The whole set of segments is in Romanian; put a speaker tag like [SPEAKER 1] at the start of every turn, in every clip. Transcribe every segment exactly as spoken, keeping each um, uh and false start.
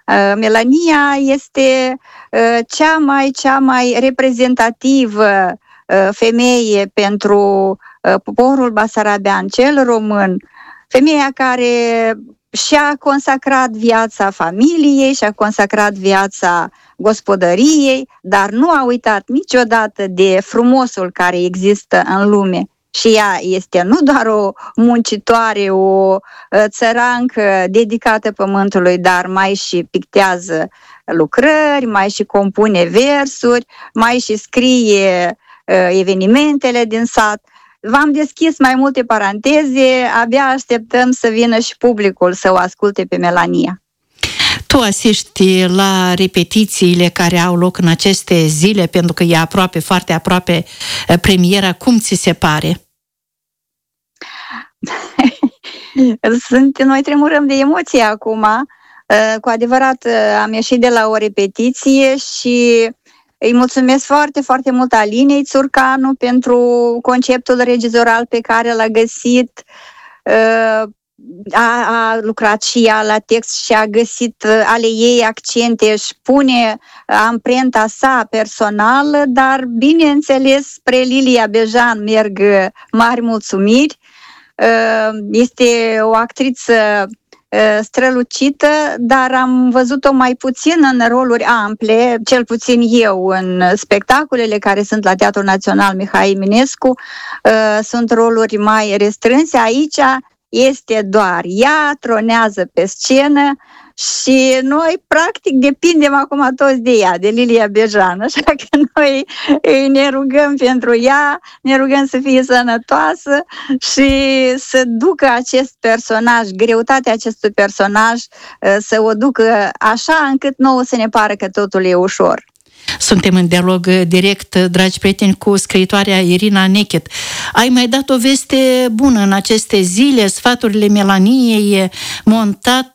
[SPEAKER 1] Melania este cea mai, cea mai reprezentativă femeie pentru poporul basarabean, cel român, femeia care și-a consacrat viața familiei, și-a consacrat viața gospodăriei, dar nu a uitat niciodată de frumosul care există în lume. Și ea este nu doar o muncitoare, o țărancă dedicată pământului, dar mai și pictează lucrări, mai și compune versuri, mai și scrie evenimentele din sat. V-am deschis mai multe paranteze, abia așteptăm să vină și publicul să o asculte pe Melania.
[SPEAKER 2] Tu asisti la repetițiile care au loc în aceste zile, pentru că e aproape, foarte aproape premiera. Cum ți se pare?
[SPEAKER 1] Sunt, noi tremurăm de emoție acum. Cu adevărat am ieșit de la o repetiție și îi mulțumesc foarte, foarte mult Alinei Țurcanu pentru conceptul regizoral pe care l-a găsit. A, a lucrat și ea la text și a găsit ale ei accente, își pune amprenta sa personală, dar bineînțeles spre Lilia Bejan merg mari mulțumiri. Este o actriță strălucită, dar am văzut-o mai puțin în roluri ample, cel puțin eu, în spectacolele care sunt la Teatrul Național Mihai Eminescu, sunt roluri mai restrânse. Aici este doar ea, tronează pe scenă și noi practic depindem acum toți de ea, de Lilia Bejan, așa că noi ne rugăm pentru ea, ne rugăm să fie sănătoasă și să ducă acest personaj, greutatea acestui personaj, să o ducă așa încât nouă să ne pară că totul e ușor.
[SPEAKER 2] Suntem în dialog direct, dragi prieteni, cu scriitoarea Irina Nechet. Ai mai dat o veste bună în aceste zile, Sfaturile Melaniei, montat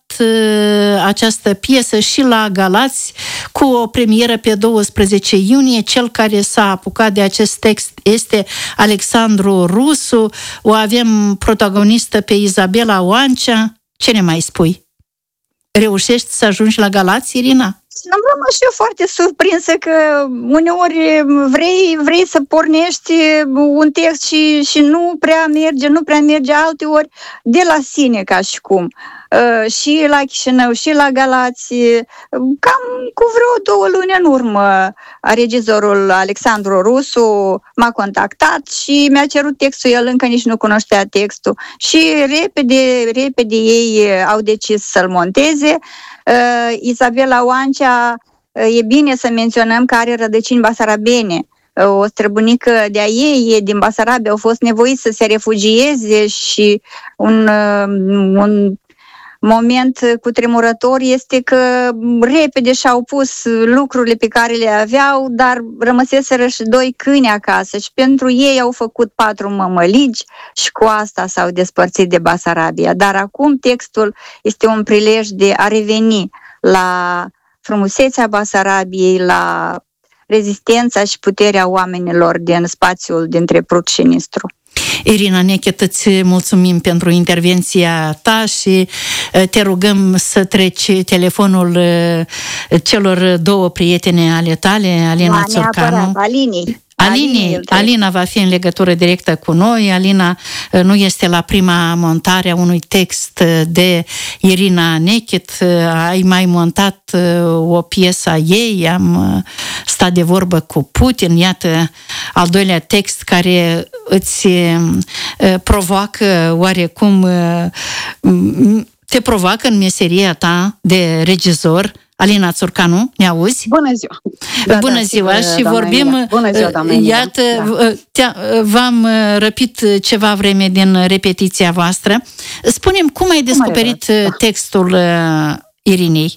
[SPEAKER 2] această piesă și la Galați, cu o premieră pe douăsprezece iunie. Cel care s-a apucat de acest text este Alexandru Rusu. O avem protagonistă pe Izabela Oancea. Ce ne mai spui? Reușești să ajungi la Galați, Irina?
[SPEAKER 1] Am rămas și eu foarte surprinsă că uneori vrei, vrei să pornești un text și, și nu prea merge, nu prea merge, alteori de la sine ca și cum. Uh, și la Chișinău, și la Galați, cam cu vreo două luni în urmă, regizorul Alexandru Rusu m-a contactat și mi-a cerut textul, el încă nici nu cunoștea textul și repede, repede ei au decis să-l monteze. Uh, Izabela Oancea, uh, e bine să menționăm că are rădăcini basarabene. Uh, o străbunică de-a ei e din Basarabia, au fost nevoiți să se refugieze și un, uh, un moment cutremurător este că repede și-au pus lucrurile pe care le aveau, dar rămăseseră și doi câini acasă și pentru ei au făcut patru mămăligi și cu asta s-au despărțit de Basarabia. Dar acum textul este un prilej de a reveni la frumusețea Basarabiei, la rezistența și puterea oamenilor din spațiul dintre Prut și Nistru.
[SPEAKER 2] Irina Nechet, îți mulțumim pentru intervenția ta și te rugăm să treci telefonul celor două prietene ale tale, Alina Țurcanu.
[SPEAKER 1] Alinei.
[SPEAKER 2] Aline, Alina va fi în legătură directă cu noi. Alina nu este la prima montare a unui text de Irina Nechet. Ai mai montat o piesă a ei, am stat de vorbă cu Putin. Iată al doilea text care îți provoacă oarecum, te provoacă în meseria ta de regizor. Alina Țurcanu, ne auzi?
[SPEAKER 3] Bună ziua!
[SPEAKER 2] Da, Bună da, ziua și vorbim,
[SPEAKER 3] Emilia. Bună ziua, doamna
[SPEAKER 2] iată, da. v-am răpit ceva vreme din repetiția voastră. Spune-mi, cum ai descoperit cum textul uh, Irinei?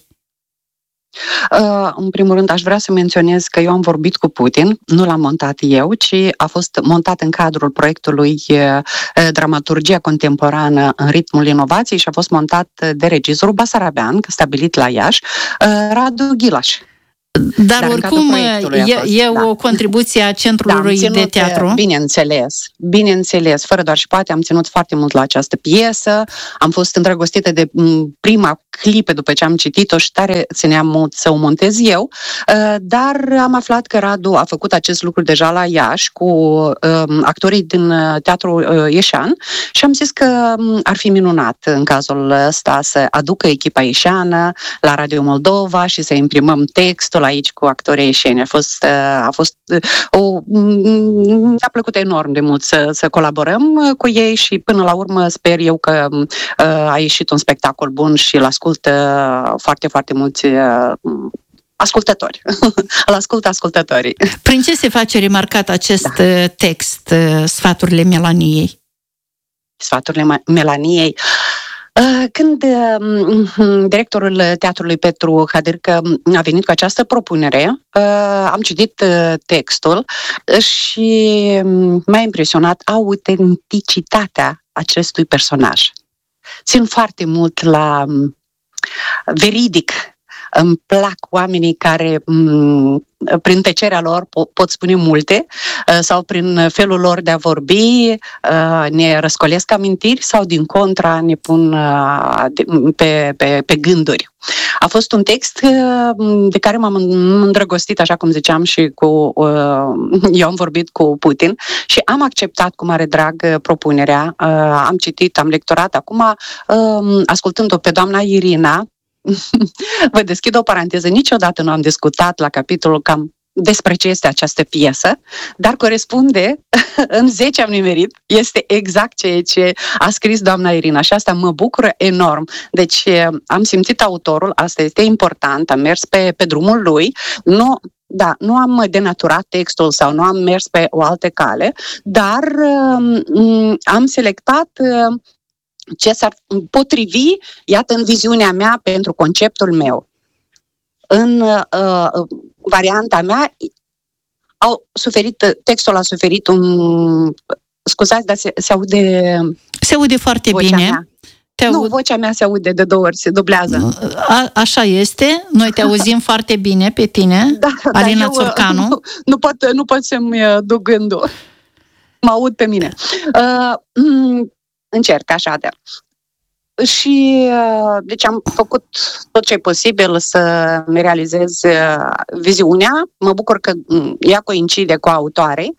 [SPEAKER 3] Uh, în primul rând, aș vrea să menționez că eu am vorbit cu Putin, nu l-am montat eu, ci a fost montat în cadrul proiectului uh, Dramaturgia Contemporană în ritmul inovației și a fost montat de regizorul basarabean, stabilit la Iași, uh, Radu Ghilaș.
[SPEAKER 2] Dar, Dar oricum e, e da. o contribuție a Centrului da, ținut, de Teatru.
[SPEAKER 3] Bineînțeles, bineînțeles, fără doar și poate am ținut foarte mult la această piesă, am fost îndrăgostită de prima clipe după ce am citit-o și tare țineam să o montez eu, dar am aflat că Radu a făcut acest lucru deja la Iași cu actorii din Teatrul Ieșean și am zis că ar fi minunat în cazul ăsta să aducă echipa ieșeană la Radio Moldova și să imprimăm textul aici cu actorii ieșeni. A fost, a fost o... mi-a plăcut enorm de mult să, să colaborăm cu ei și până la urmă sper eu că a ieșit un spectacol bun și îl ascultă foarte, foarte mulți ascultători. Îl ascultă ascultătorii.
[SPEAKER 2] Prin ce se face remarcat acest da. text, Sfaturile Melaniei?
[SPEAKER 3] Sfaturile Melaniei. Când directorul Teatrului Petru Hadârcă a venit cu această propunere, am citit textul și m-a impresionat autenticitatea acestui personaj. Țin foarte mult la veridic. Îmi plac oamenii care, prin tăcerea lor, pot spune multe sau prin felul lor de a vorbi ne răscolesc amintiri sau, din contra, ne pun pe, pe, pe gânduri. A fost un text de care m-am îndrăgostit, așa cum ziceam, și cu, eu am vorbit cu Putin și am acceptat cu mare drag propunerea. Am citit, am lectorat. Acum, ascultând-o pe doamna Irina, vă deschid o paranteză, niciodată nu am discutat la capitolul cam despre ce este această piesă, dar corespunde, în zece am nimerit, este exact ceea ce a scris doamna Irina și asta mă bucură enorm. Deci am simțit autorul, asta este important, am mers pe, pe drumul lui, nu... Da, nu am denaturat textul sau nu am mers pe o altă cale, dar um, am selectat uh, ce s-ar potrivi, iată, în viziunea mea pentru conceptul meu. În uh, varianta mea au suferit, textul a suferit un... Scuzați, dar se, se aude...
[SPEAKER 2] Se aude foarte bine.
[SPEAKER 3] Mea. Te nu, aud... vocea mea se aude de două ori, se dublează.
[SPEAKER 2] A, așa este, noi te auzim foarte bine pe tine,
[SPEAKER 3] da,
[SPEAKER 2] Alina
[SPEAKER 3] eu,
[SPEAKER 2] Țurcanu.
[SPEAKER 3] Nu, nu, pot, nu pot să-mi duc gândul. Mă aud pe mine. Uh, încerc așa de. Și deci am făcut tot ce e posibil să-mi realizez viziunea. Mă bucur că ea coincide cu autoarei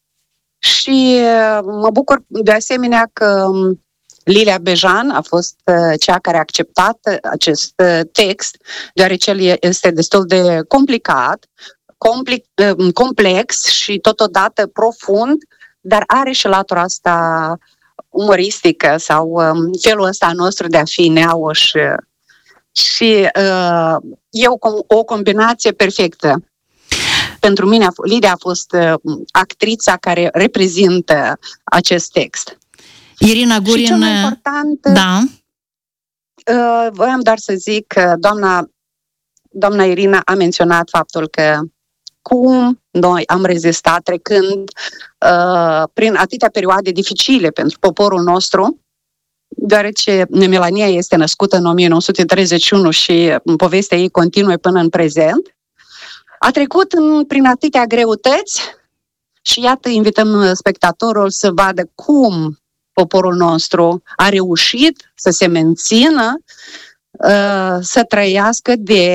[SPEAKER 3] și mă bucur de asemenea că Lilia Bejan a fost cea care a acceptat acest text, deoarece el este destul de complicat, complex și totodată profund, dar are și latura asta umoristică sau um, felul ăsta nostru de a fi neauș. Și uh, e o, o combinație perfectă. Pentru mine, Lidia a fost uh, actrița care reprezintă acest text.
[SPEAKER 2] Irina Gurin...
[SPEAKER 3] Și cel mai important...
[SPEAKER 2] Da.
[SPEAKER 3] Uh, voiam doar să zic că doamna, doamna Irina a menționat faptul că cum noi am rezistat trecând uh, prin atâtea perioade dificile pentru poporul nostru, deoarece Melania este născută în o mie nouă sute treizeci și unu și povestea ei continuă până în prezent. A trecut în, prin atâtea greutăți și iată, invităm spectatorul să vadă cum poporul nostru a reușit să se mențină, uh, să trăiască de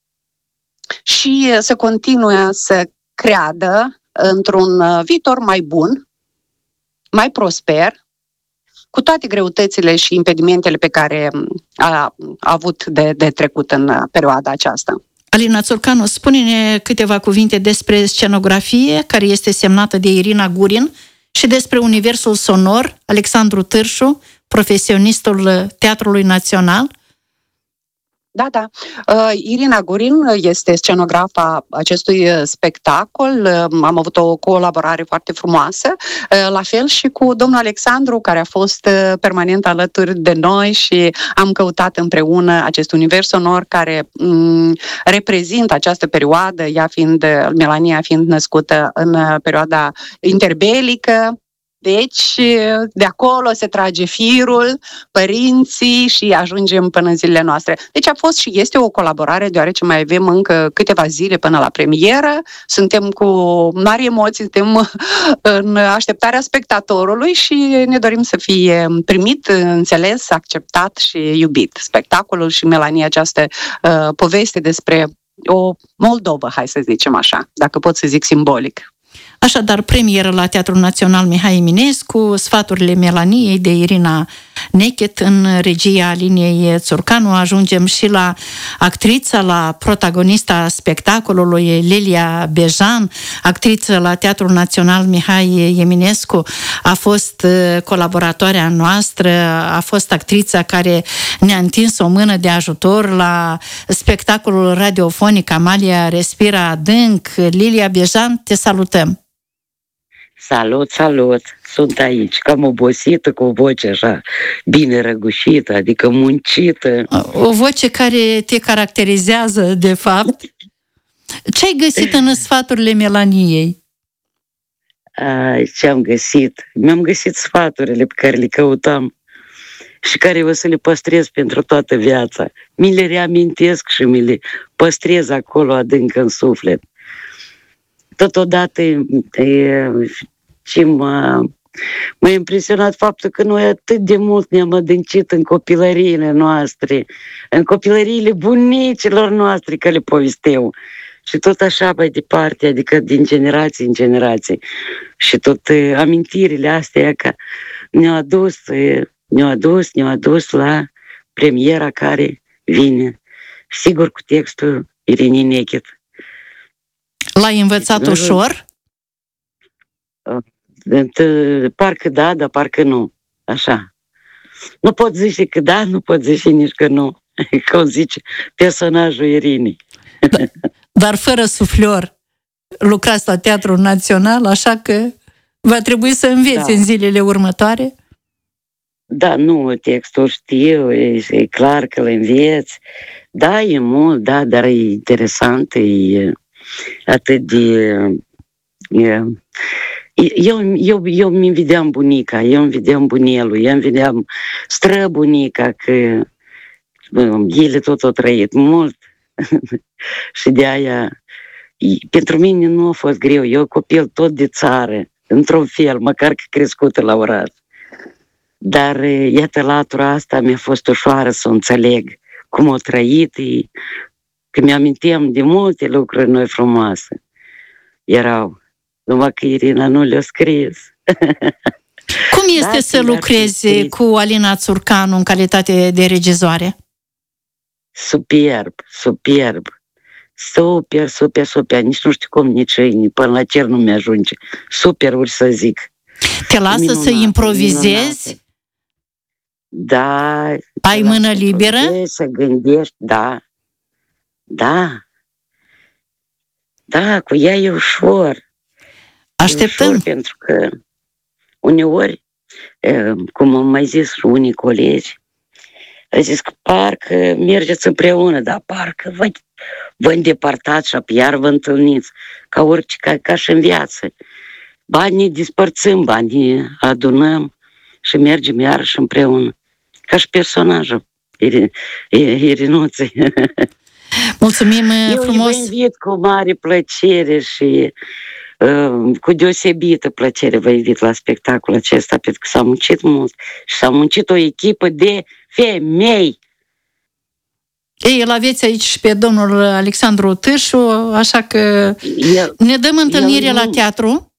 [SPEAKER 3] și să continue să creadă într-un viitor mai bun, mai prosper, cu toate greutățile și impedimentele pe care a, a avut de, de trecut în perioada aceasta.
[SPEAKER 2] Alina Țurcanu, spune-ne câteva cuvinte despre scenografie, care este semnată de Irina Gurin, și despre universul sonor, Alexandru Târșu, profesionistul Teatrului Național.
[SPEAKER 3] Da, da. Uh, Irina Gurin este scenografa acestui spectacol. Uh, am avut o colaborare foarte frumoasă, uh, la fel și cu domnul Alexandru, care a fost uh, permanent alături de noi și am căutat împreună acest univers sonor care um, reprezintă această perioadă, ea fiind, Melania fiind născută în uh, perioada interbelică. Deci, de acolo se trage firul, părinții și ajungem până în zilele noastre. Deci a fost și este o colaborare, deoarece mai avem încă câteva zile până la premieră. Suntem cu mari emoții, suntem în așteptarea spectatorului și ne dorim să fie primit, înțeles, acceptat și iubit. Spectacolul și Melanie, această uh, poveste despre o Moldovă, hai să zicem așa, dacă pot să zic simbolic.
[SPEAKER 2] Așadar, premieră la Teatrul Național Mihai Eminescu, Sfaturile Melaniei de Irina Nechet în regia Aliniei Țurcanu. Ajungem și la actrița, la protagonista spectacolului, Lilia Bejan, actriță la Teatrul Național Mihai Eminescu. A fost colaboratoarea noastră, a fost actrița care ne-a întins o mână de ajutor la spectacolul radiofonic Amalia Respira Adânc. Lilia Bejan, te salutăm!
[SPEAKER 4] Salut, salut! Sunt aici, cam obosită, cu o voce așa bine răgușită, adică muncită.
[SPEAKER 2] O voce care te caracterizează, de fapt. Ce ai găsit în Sfaturile Melaniei?
[SPEAKER 4] Ce am găsit? Mi-am găsit sfaturile pe care le căutam și care o să le păstrez pentru toată viața. Mi le reamintesc și mi le păstrez acolo adânc în suflet. Totodată ce m-a, m-a impresionat faptul că noi atât de mult ne-am adâncit în copilăriile noastre, în copilăriile bunicilor noastre, că le povesteu. Și tot așa mai departe, adică din generație în generație. Și tot uh, amintirile astea că ne-au adus, uh, ne-au adus, ne-au adus la premiera care vine. Sigur cu textul Irinii Nechet.
[SPEAKER 2] L-ai învățat deci, ușor?
[SPEAKER 4] Parcă da, dar parcă nu. Așa. Nu pot zice că da, nu pot zice nici că nu. Cum zice personajul Irinii.
[SPEAKER 2] Da, dar fără suflor. Lucrați la Teatrul Național, așa că va trebui să înveți da. În zilele următoare?
[SPEAKER 4] Da, nu, textul știu, e, e clar că îl înveți. Da, e mult, da, dar e interesant, e atât de... E, eu, eu, eu mi vedeam bunica, eu îmi vedeam bunelul, eu îmi vedeam străbunica, că ele tot au trăit mult. Și de aia, pentru mine nu a fost greu, eu copil tot de țară, într-un fel, măcar că crescută la oraș. Dar, iată, latura asta mi-a fost ușoară să o înțeleg cum o trăit, că mi-aminteam de multe lucruri noi frumoase. Erau, numai că Irina nu le-a scris.
[SPEAKER 2] Cum este da, să lucrezi cu Alina Țurcanu în calitate de regizoare?
[SPEAKER 4] Superb, superb. Super, super, super. Nici nu știu cum, nici, nici până la cer nu mi-ajunge. Super, ori să zic.
[SPEAKER 2] Te lasă minunat, să improvizezi? Minunat.
[SPEAKER 4] Da.
[SPEAKER 2] Ai mână liberă?
[SPEAKER 4] Să gândești, da. Da. Da, cu ea e ușor.
[SPEAKER 2] Așteptăm.
[SPEAKER 4] E ușor pentru că uneori, cum am mai zis și unii colegi, a zis că parcă mergeți împreună, dar parcă vă, vă îndepărtați și iar vă întâlniți, ca orice, ca, ca și în viață. Banii dispărțim, banii adunăm și mergem iarăși împreună, ca și personajul Irinuței.
[SPEAKER 2] Mulțumim
[SPEAKER 4] Eu
[SPEAKER 2] frumos!
[SPEAKER 4] Eu vă invit cu mare plăcere și uh, cu deosebită plăcere vă invit la spectacolul acesta, pentru că s-a muncit mult și s-a muncit o echipă de femei.
[SPEAKER 2] Ei, îl aveți aici și pe domnul Alexandru Târșu, așa că el, ne dăm întâlnire el, la teatru.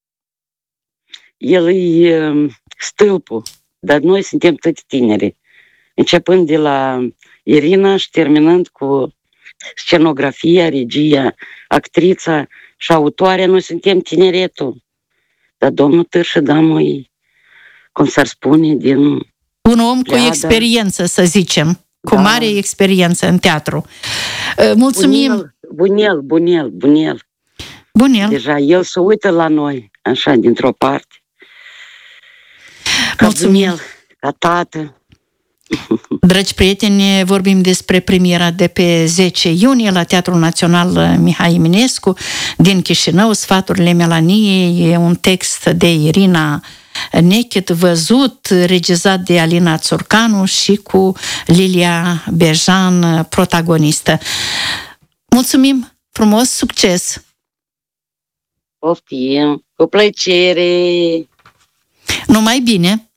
[SPEAKER 4] El e uh, stâlpul, dar noi suntem toți tineri. Începând de la Irina și terminând cu scenografia, regia, actrița și autoarea, noi suntem tineretul. Dar domnul Târșu, da, noi, cum s-ar spune, din...
[SPEAKER 2] Un om cu experiență, să zicem, cu da. Mare experiență în teatru. Mulțumim!
[SPEAKER 4] Bunel, bunel, bunel.
[SPEAKER 2] Bunel.
[SPEAKER 4] Deja el se uită la noi, așa, dintr-o parte. Ca
[SPEAKER 2] Mulțumim!
[SPEAKER 4] bunel, ca tată.
[SPEAKER 2] Dragi prieteni, vorbim despre premiera de pe zece iunie la Teatrul Național Mihai Eminescu din Chișinău, Sfaturile Melaniei, e un text de Irina Nechet, văzut, regizat de Alina Țurcanu și cu Lilia Bejan, protagonistă. Mulțumim frumos, succes!
[SPEAKER 4] Poftim, cu plăcere!
[SPEAKER 2] Numai bine!